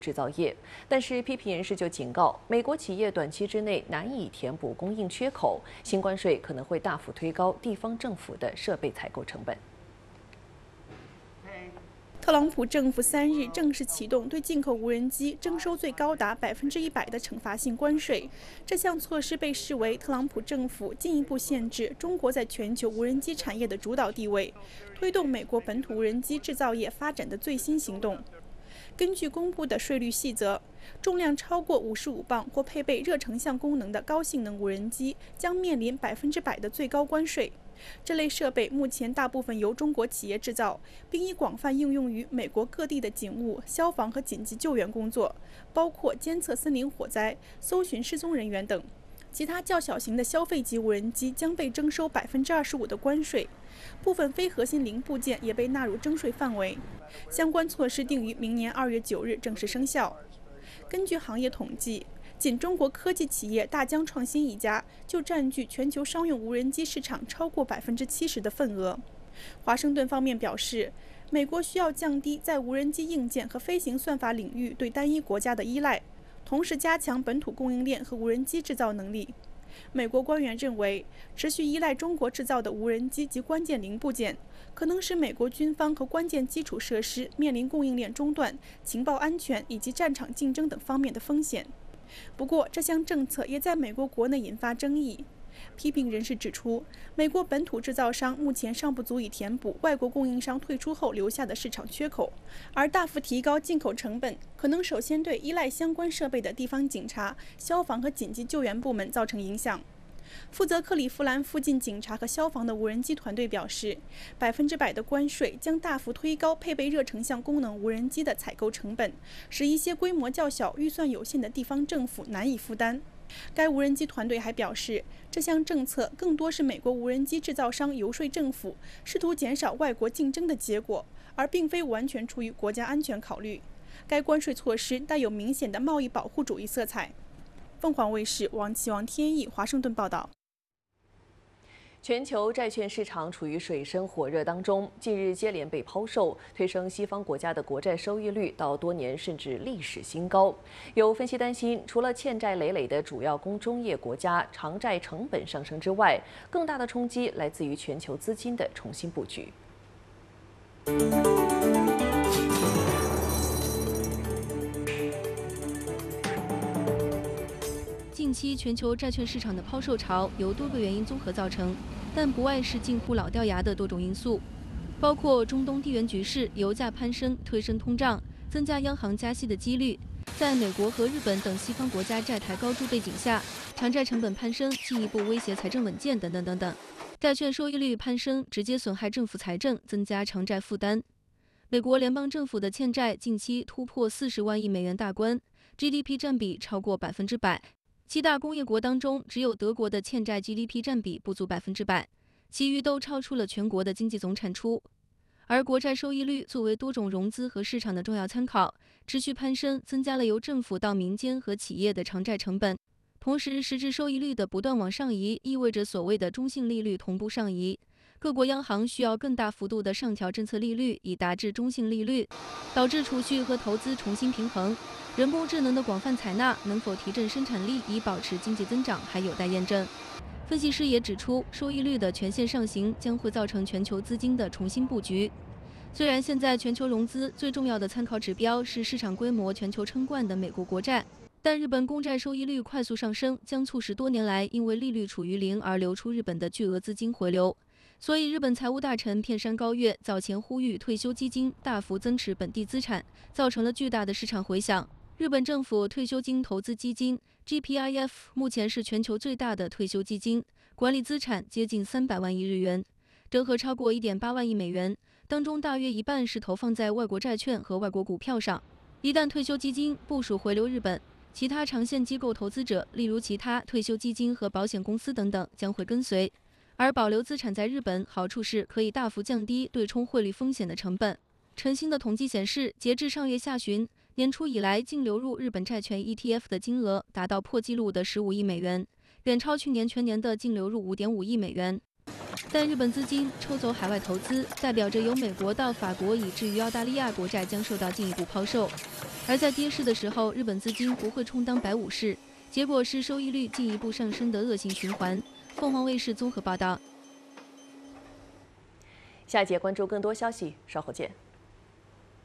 制造业，但是批评人士就警告，美国企业短期之内难以填补供应缺口，新关税可能会大幅推高地方政府的设备采购成本。 特朗普政府3日正式启动对进口无人机征收最高达100%的惩罚性关税。这项措施被视为特朗普政府进一步限制中国在全球无人机产业的主导地位，推动美国本土无人机制造业发展的最新行动。根据公布的税率细则，重量超过55磅或配备热成像功能的高性能无人机将面临100%的最高关税。这类设备目前大部分由中国企业制造，并已广泛应用于美国各地的警务、消防和紧急救援工作，包括监测森林火灾、搜寻失踪人员等。其他较小型的消费级无人机将被征收25%的关税，部分非核心零部件也被纳入征税范围。相关措施定于明年2月9日正式生效。根据行业统计，仅中国科技企业大疆创新一家就占据全球商用无人机市场超过70%的份额。华盛顿方面表示，美国需要降低在无人机硬件和飞行算法领域对单一国家的依赖，同时加强本土供应链和无人机制造能力。美国官员认为，持续依赖中国制造的无人机及关键零部件，可能使美国军方和关键基础设施面临供应链中断、情报安全以及战场竞争等方面的风险。不过，这项政策也在美国国内引发争议。批评人士指出，美国本土制造商目前尚不足以填补外国供应商退出后留下的市场缺口，而大幅提高进口成本，可能首先对依赖相关设备的地方警察、消防和紧急救援部门造成影响。负责克利夫兰附近警察和消防的无人机团队表示，100%的关税将大幅推高配备热成像功能无人机的采购成本，使一些规模较小、预算有限的地方政府难以负担。该无人机团队还表示，这项政策更多是美国无人机制造商游说政府，试图减少外国竞争的结果，而并非完全出于国家安全考虑。该关税措施带有明显的贸易保护主义色彩。凤凰卫视王启王天意华盛顿报道。 全球债券市场处于水深火热当中，近日接连被抛售，推升西方国家的国债收益率到多年甚至历史新高。有分析担心，除了欠债累累的主要中业国家偿债成本上升之外，更大的冲击来自于全球资金的重新布局。 近期全球债券市场的抛售潮由多个原因综合造成，但不外是近乎老掉牙的多种因素，包括中东地缘局势、油价攀升推升通胀、增加央行加息的几率，在美国和日本等西方国家债台高筑背景下，偿债成本攀升进一步威胁财政稳健等等等等。债券收益率攀升直接损害政府财政，增加偿债负担。美国联邦政府的欠债近期突破40万亿美元大关 ，GDP 占比超过100%。七大工业国当中，只有德国的欠债 GDP 占比不足100%，其余都超出了全国的经济总产出。而国债收益率作为多种融资和市场的重要参考，持续攀升，增加了由政府到民间和企业的偿债成本。同时，实质收益率的不断往上移，意味着所谓的中性利率同步上移。各国央行需要更大幅度的上调政策利率，以达至中性利率，导致储蓄和投资重新平衡。人工智能的广泛采纳能否提振生产力以保持经济增长还有待验证。分析师也指出，收益率的全线上行将会造成全球资金的重新布局。虽然现在全球融资最重要的参考指标是市场规模全球称冠的美国国债，但日本公债收益率快速上升，将促使多年来因为利率处于零而流出日本的巨额资金回流。所以，日本财务大臣片山高月早前呼吁退休基金大幅增持本地资产，造成了巨大的市场回响。日本政府退休金投资基金 GPIF 目前是全球最大的退休基金，管理资产接近300万亿日元，折合超过1.8万亿美元，当中大约一半是投放在外国债券和外国股票上。一旦退休基金部署回流日本，其他长线机构投资者，例如其他退休基金和保险公司等等，将会跟随。而保留资产在日本，好处是可以大幅降低对冲汇率风险的成本。晨星的统计显示，截至上月下旬，年初以来净流入日本债券 ETF 的金额达到破纪录的15亿美元，远超去年全年的净流入5.5亿美元。但日本资金抽走海外投资，代表着由美国到法国以至于澳大利亚国债将受到进一步抛售。 而在跌势的时候，日本资金不会充当白武士，结果是收益率进一步上升的恶性循环。凤凰卫视综合报道。 下一节关注更多消息，稍后见。